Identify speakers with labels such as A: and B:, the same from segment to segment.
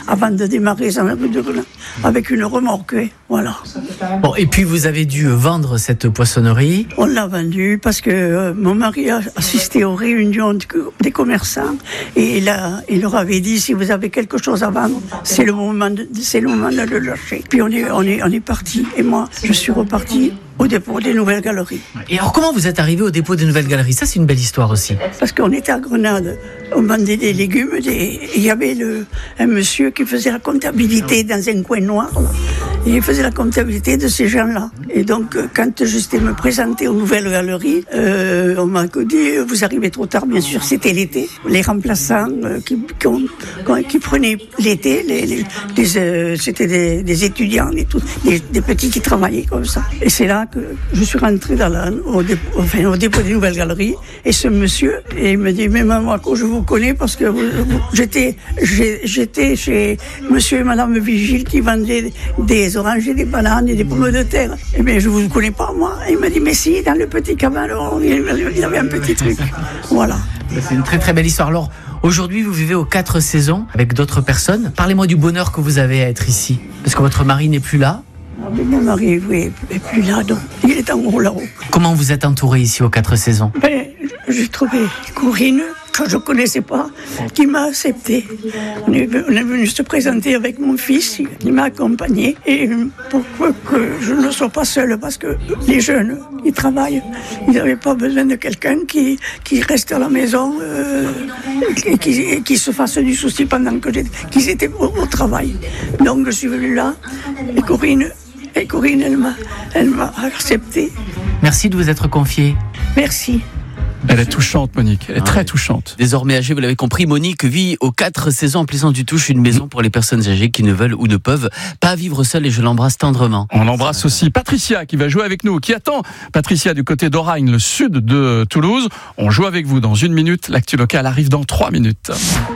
A: avant de démarrer dans la rue de Grenade, avec une remorque, voilà.
B: Bon, et puis vous avez dû vendre cette poissonnerie.
A: On l'a vendue parce que mon mari a assisté aux réunions des commerçants et il leur avait dit, si vous avez quelque chose à vendre, c'est le moment de le lâcher. Puis on est parti, et moi je suis reparti au dépôt des Nouvelles Galeries.
B: Et alors comment vous êtes arrivé au dépôt des Nouvelles Galeries? Ça, c'est une belle histoire aussi.
A: Parce qu'on était à Grenade, on vendait des légumes, il y avait un monsieur qui faisait la comptabilité dans un coin noir, là. Et il faisait la comptabilité de ces gens-là. Et donc, quand j'étais me présenter aux Nouvelles Galeries, on m'a dit, vous arrivez trop tard, bien sûr, c'était l'été. Les remplaçants qui prenaient l'été, c'était des étudiants, des petits qui travaillaient comme ça. Et c'est là que je suis rentrée au dépôt des Nouvelles Galeries. Et ce monsieur, il me dit, mais maman, je vous connais parce que j'étais chez monsieur et madame Vigile qui vendaient des oranges et des bananes et des pommes de terre. Eh bien, je vous connais pas, moi. Il m'a dit, mais si, dans le petit cabanon, il avait un petit truc. Voilà.
B: C'est une très très belle histoire. Alors, aujourd'hui, vous vivez aux 4 saisons avec d'autres personnes. Parlez-moi du bonheur que vous avez à être ici. Parce que votre mari n'est plus là.
A: Mais mon mari n'est plus là, donc il est en haut là-haut.
B: Comment vous êtes entouré ici aux 4 saisons?
A: J'ai trouvé Corinne, que je ne connaissais pas, qui m'a accepté. On est venu se présenter avec mon fils, il m'a accompagné. Et pour que je ne sois pas seule, parce que les jeunes, ils travaillent, ils n'avaient pas besoin de quelqu'un qui reste à la maison et qui se fasse du souci pendant qu'ils étaient au travail. Donc je suis venue là, et Corinne, elle m'a accepté.
B: Merci de vous être confiée.
A: Merci.
C: Elle est touchante, Monique. Elle est très touchante.
B: Désormais âgée, vous l'avez compris, Monique vit aux 4 saisons en Plaisance-du-Touche, une maison pour les personnes âgées qui ne veulent ou ne peuvent pas vivre seules, et je l'embrasse tendrement.
C: On embrasse aussi Patricia qui va jouer avec nous, qui attend Patricia du côté d'Oragne, le sud de Toulouse. On joue avec vous dans 1 minute. L'actu locale arrive dans 3 minutes.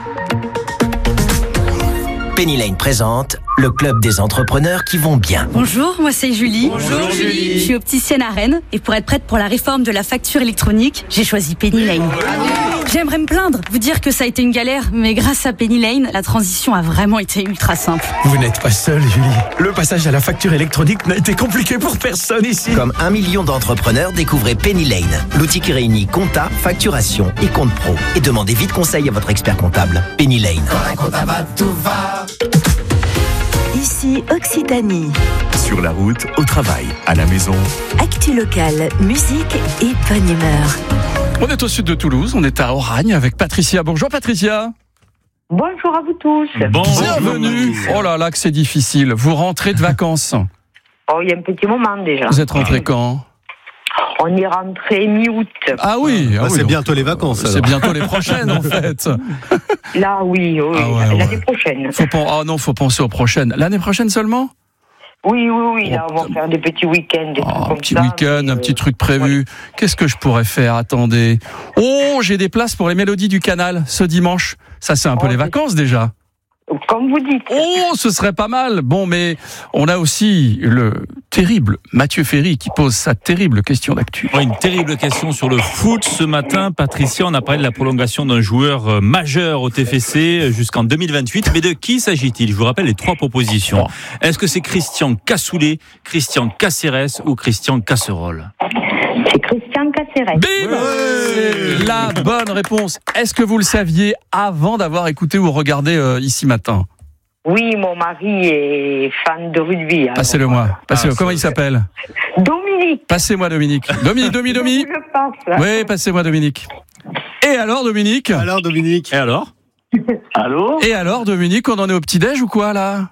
D: Penny Lane présente le club des entrepreneurs qui vont bien.
E: Bonjour, moi c'est Julie.
F: Bonjour Julie.
E: Je suis opticienne à Rennes et pour être prête pour la réforme de la facture électronique, j'ai choisi Penny Lane. J'aimerais me plaindre, vous dire que ça a été une galère, mais grâce à Penny Lane, la transition a vraiment été ultra simple.
F: Vous n'êtes pas seule, Julie. Le passage à la facture électronique n'a été compliqué pour personne ici.
D: Comme 1 million d'entrepreneurs, découvrez Penny Lane, l'outil qui réunit compta, facturation et compte pro. Et demandez vite conseil à votre expert comptable. Penny Lane.
F: Quand un comptable va, tout va.
G: Ici Occitanie.
H: Sur la route, au travail, à la maison.
G: Actu locale, musique et bonne humeur.
C: On est au sud de Toulouse, on est à Oragne avec Patricia. Bonjour Patricia.
I: Bonjour à vous tous.
C: Bienvenue. Oh là là que c'est difficile. Vous rentrez de vacances.
I: Oh, il y a un petit moment déjà.
C: Vous êtes rentré quand?
I: On est rentré mi-août.
C: Ah oui,
F: c'est
C: donc,
F: bientôt les vacances.
C: C'est
F: alors.
C: bientôt les prochaines en fait.
I: Là, oui, l'année prochaine.
C: Faut penser aux prochaines. L'année prochaine seulement?
I: Oui, là, on va faire des petits week-ends, des trucs
C: Un
I: comme
C: petit
I: ça.
C: week-end, un petit truc prévu.
I: Ouais.
C: Qu'est-ce que je pourrais faire? Attendez. Oh, j'ai des places pour les Mélodies du Canal ce dimanche. Ça, c'est un peu les vacances déjà.
I: Comme vous dites.
C: Oh, ce serait pas mal. Bon, mais on a aussi le terrible Mathieu Ferry qui pose sa terrible question d'actu.
J: Oui, une terrible question sur le foot. Ce matin, Patricia, on a parlé de la prolongation d'un joueur majeur au TFC jusqu'en 2028. Mais de qui s'agit-il? Je vous rappelle les 3 propositions. Est-ce que c'est Christian Cassoulet, Christian Cacérès ou Christian Casserole?
I: C'est Christian Cacérès.
C: Bim! C'est la bonne réponse. Est-ce que vous le saviez avant d'avoir écouté ou regardé Ici Matin?
I: Oui, mon mari est fan de rugby.
C: Passez-le-moi. Passez-le. Comment il s'appelle?
I: Dominique.
C: Passez-moi Dominique. Dominique.
I: Je le passe.
C: Oui, passez-moi Dominique. Et alors Dominique?
J: Et alors?
K: Allô?
C: Et alors Dominique, on en est au petit-déj ou quoi là?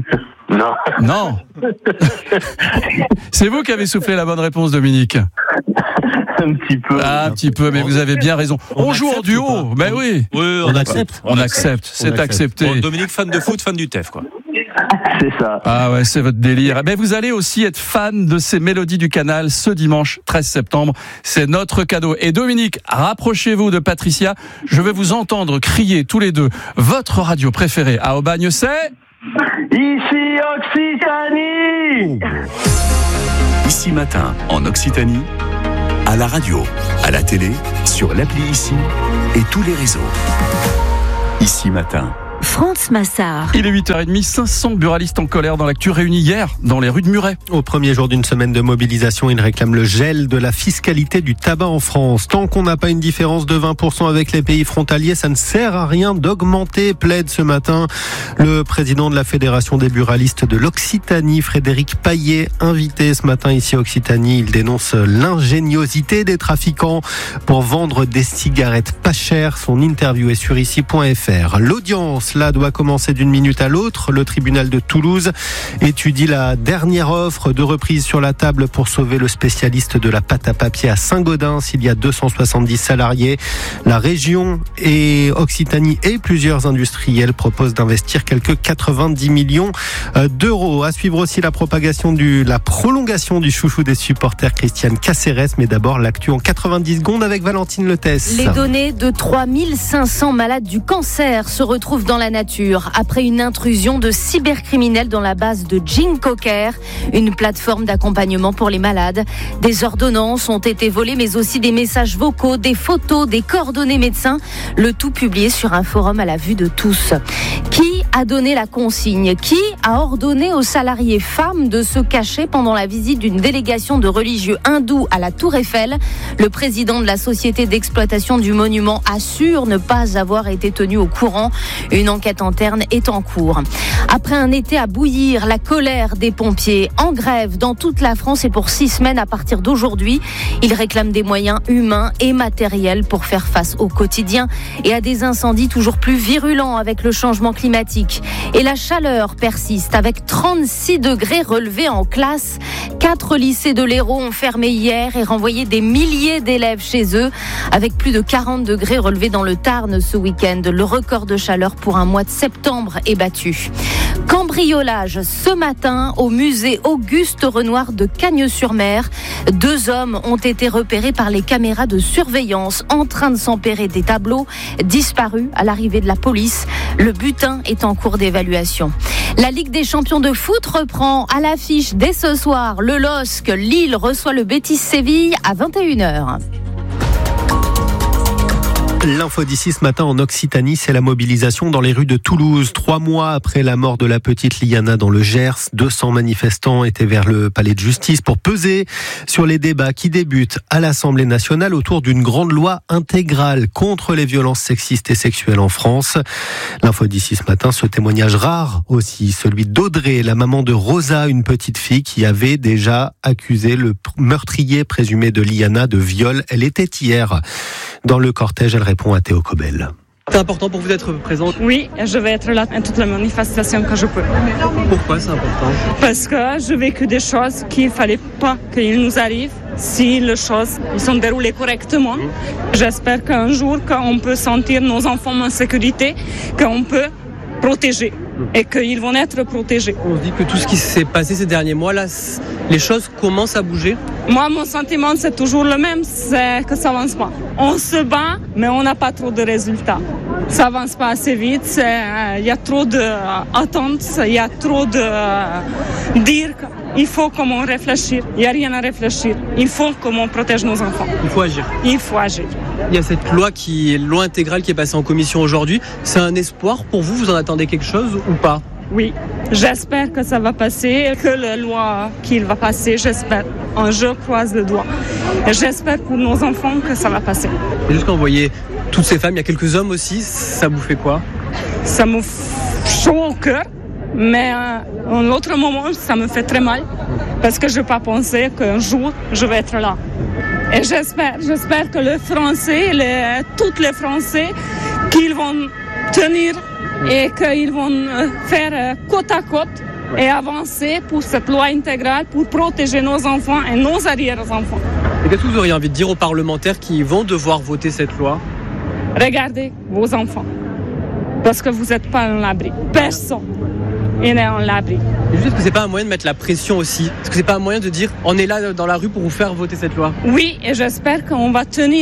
C: Non. C'est vous qui avez soufflé la bonne réponse, Dominique.
K: Un petit peu.
C: Un petit peu, mais vous avez bien raison. On joue en duo, mais oui.
J: Oui, on accepte.
C: On accepte, c'est accepté.
J: Bon, Dominique, fan de foot, fan du TEF, quoi.
K: C'est ça.
C: Ah ouais, c'est votre délire. Mais vous allez aussi être fan de ces Mélodies du Canal ce dimanche 13 septembre. C'est notre cadeau. Et Dominique, rapprochez-vous de Patricia. Je vais vous entendre crier tous les deux. Votre radio préférée à Aubagne, c'est...
K: Ici Occitanie.
H: Ici Matin, en Occitanie, à la radio, à la télé, sur l'appli Ici et tous les réseaux. Ici Matin,
G: Franz Massard.
C: Il est 8h30, 500 buralistes en colère dans l'actu réunis hier dans les rues de Muret.
L: Au premier jour d'une semaine de mobilisation, ils réclament le gel de la fiscalité du tabac en France. Tant qu'on n'a pas une différence de 20% avec les pays frontaliers, ça ne sert à rien d'augmenter, plaide ce matin le président de la Fédération des buralistes de l'Occitanie, Frédéric Paillet, invité ce matin ici à Occitanie. Il dénonce l'ingéniosité des trafiquants pour vendre des cigarettes pas chères. Son interview est sur ici.fr. L'audience, là, doit commencer d'une minute à l'autre. Le tribunal de Toulouse étudie la dernière offre de reprise sur la table pour sauver le spécialiste de la pâte à papier à Saint-Gaudens. Il y a 270 salariés. La région et Occitanie et plusieurs industriels proposent d'investir quelques 90 millions d'euros. À suivre aussi la prolongation du chouchou des supporters, Christiane Cacérès. Mais d'abord, l'actu en 90 secondes avec Valentine Letès.
M: Les données de 3500 malades du cancer se retrouvent dans la nature après une intrusion de cybercriminels dans la base de Ginkgo-Care, une plateforme d'accompagnement pour les malades. Des ordonnances ont été volées, mais aussi des messages vocaux, des photos, des coordonnées médecins, le tout publié sur un forum à la vue de tous. Qui a donné la consigne? Qui a ordonné aux salariés femmes de se cacher pendant la visite d'une délégation de religieux hindous à la Tour Eiffel? Le président de la société d'exploitation du monument assure ne pas avoir été tenu au courant. Une enquête interne est en cours. Après un été à bouillir, la colère des pompiers en grève dans toute la France et pour 6 semaines à partir d'aujourd'hui. Ils réclament des moyens humains et matériels pour faire face au quotidien et à des incendies toujours plus virulents avec le changement climatique. Et la chaleur persiste avec 36 degrés relevés en classe. 4 lycées de l'Hérault ont fermé hier et renvoyé des milliers d'élèves chez eux, avec plus de 40 degrés relevés dans le Tarn ce week-end. Le record de chaleur pour un mois de septembre est battu. Cambriolage ce matin au musée Auguste Renoir de Cagnes-sur-Mer. 2 hommes ont été repérés par les caméras de surveillance en train de s'emparer des tableaux, disparus à l'arrivée de la police. Le butin est en cours d'évaluation. La Ligue des champions de foot reprend à l'affiche dès ce soir. Le LOSC, Lille reçoit le Betis Séville à 21h.
L: L'info d'ici ce matin en Occitanie, c'est la mobilisation dans les rues de Toulouse. 3 mois après la mort de la petite Liana dans le Gers, 200 manifestants étaient vers le palais de justice pour peser sur les débats qui débutent à l'Assemblée nationale autour d'une grande loi intégrale contre les violences sexistes et sexuelles en France. L'info d'ici ce matin, ce témoignage rare aussi, celui d'Audrey, la maman de Rosa, une petite fille qui avait déjà accusé le meurtrier présumé de Liana de viol. Elle était hier dans le cortège, elle répond à Théo Cobel.
N: C'est important pour vous d'être présente?
O: Oui, je vais être là à toutes les manifestations que je peux.
N: Pourquoi c'est important?
O: Parce que j'ai vécu des choses qu'il ne fallait pas qu'ils nous arrivent si les choses sont déroulées correctement. J'espère qu'un jour, on peut sentir nos enfants en sécurité, qu'on peut protéger et qu'ils vont être protégés.
N: On se dit que tout ce qui s'est passé ces derniers mois, là, les choses commencent à bouger.
O: Moi, mon sentiment, c'est toujours le même, c'est que ça avance pas. On se bat, mais on n'a pas trop de résultats. Ça avance pas assez vite, il y a trop d'attentes, il y a trop de dire qu'il faut comment réfléchir. Il n'y a rien à réfléchir. Il faut comment protège nos enfants.
N: Il faut agir.
O: Il faut agir.
N: Il y a cette loi intégrale qui est passée en commission aujourd'hui. C'est un espoir pour vous? Vous en attendez quelque chose ou pas?
O: Oui, j'espère que ça va passer, que la loi qu'il va passer, j'espère. Je croise le doigt. Et j'espère pour nos enfants que ça va passer.
N: Et juste quand vous voyez toutes ces femmes, il y a quelques hommes aussi, ça vous fait quoi?
O: Ça me chaud au cœur, mais en autre moment, ça me fait très mal. Parce que je n'ai pas pensé qu'un jour, je vais être là. Et j'espère que les Français, tous les Français, qu'ils vont tenir et qu'ils vont faire côte à côte et avancer pour cette loi intégrale pour protéger nos enfants et nos arrière-enfants.
N: Et qu'est-ce que vous auriez envie de dire aux parlementaires qui vont devoir voter cette loi?
O: Regardez vos enfants, parce que vous n'êtes pas en l'abri. Personne n'est en l'abri.
N: Et juste, est-ce que c'est pas un moyen de mettre la pression aussi? Est-ce que c'est pas un moyen de dire on est là dans la rue pour vous faire voter cette loi?
O: Oui, et j'espère qu'on va tenir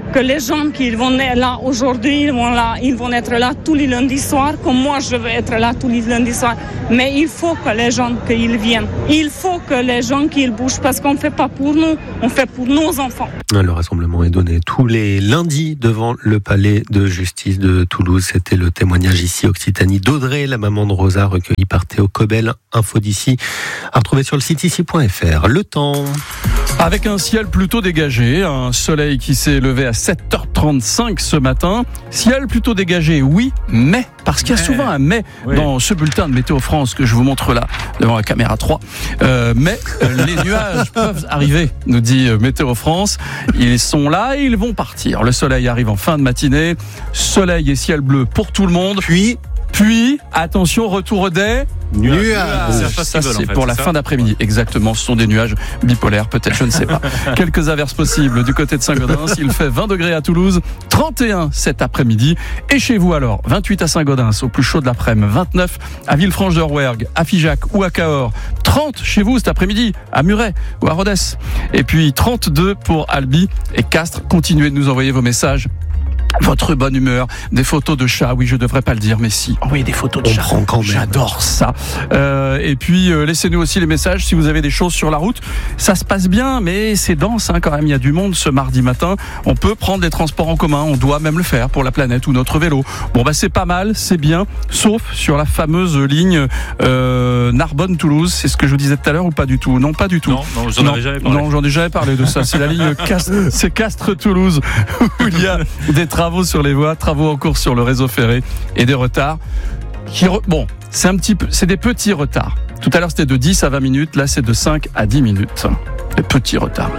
O: que les gens qui vont être là aujourd'hui, ils vont être là tous les lundis soirs, comme moi je vais être là tous les lundis soirs. Mais il faut que les gens qu'ils viennent. Il faut que les gens qu'ils bougent parce qu'on ne fait pas pour nous, on fait pour nos enfants.
L: Le rassemblement est donné tous les lundis devant le palais de justice de Toulouse. C'était le témoignage ici Occitanie d'Audrey, la maman de Rosa, recueillie par Théo Cobel. Info d'ici à retrouver sur le site ici.fr. Le temps.
C: Avec un ciel plutôt dégagé, un soleil qui s'est levé à 7h35 ce matin. Ciel plutôt dégagé, oui, mais, parce qu'il y a souvent un mais dans ce bulletin de Météo France que je vous montre là, devant la caméra 3. Mais les nuages peuvent arriver, nous dit Météo France. Ils sont là et ils vont partir. Le soleil arrive en fin de matinée. Soleil et ciel bleu pour tout le monde. Puis, attention, retour des nuages. Ça, c'est pour la fin d'après-midi. Exactement, ce sont des nuages bipolaires, peut-être, je ne sais pas. Quelques averses possibles du côté de Saint-Gaudens. Il fait 20 degrés à Toulouse, 31 cet après-midi. Et chez vous alors, 28 à Saint-Gaudens, au plus chaud de l'après-midi, 29 à Villefranche-de-Rouergue, à Figeac ou à Cahors, 30 chez vous cet après-midi, à Muret ou à Rodez. Et puis 32 pour Albi et Castres. Continuez de nous envoyer vos messages. Votre bonne humeur, des photos de chats, oui je devrais pas le dire mais si, envoyez des photos de chats, j'adore ça. Et puis laissez-nous aussi les messages si vous avez des choses sur la route. Ça se passe bien mais c'est dense quand même, il y a du monde ce mardi matin. On peut prendre les transports en commun, on doit même le faire pour la planète ou notre vélo. Bon c'est pas mal, c'est bien, sauf sur la fameuse ligne Narbonne-Toulouse, c'est ce que je vous disais tout à l'heure ou pas du tout? Non, pas du tout.
J: Non, j'en avais jamais parlé.
C: Non, j'en ai jamais parlé de ça, c'est la ligne c'est Castres-Toulouse où il y a des travaux sur les voies, travaux en cours sur le réseau ferré et des retards. C'est des petits retards. Tout à l'heure c'était de 10 à 20 minutes, là c'est de 5 à 10 minutes. Des petits retards.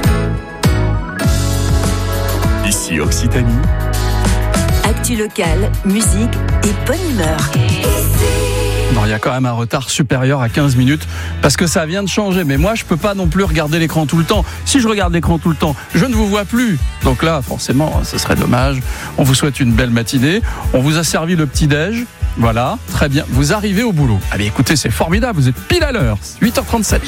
H: Ici Occitanie.
G: Actu locale, musique et bonne humeur.
C: Non, il y a quand même un retard supérieur à 15 minutes parce que ça vient de changer. Mais moi, je peux pas non plus regarder l'écran tout le temps. Si je regarde l'écran tout le temps, je ne vous vois plus. Donc là, forcément, ce serait dommage. On vous souhaite une belle matinée. On vous a servi le petit-déj. Voilà, très bien. Vous arrivez au boulot. Allez, écoutez, c'est formidable. Vous êtes pile à l'heure. 8h37.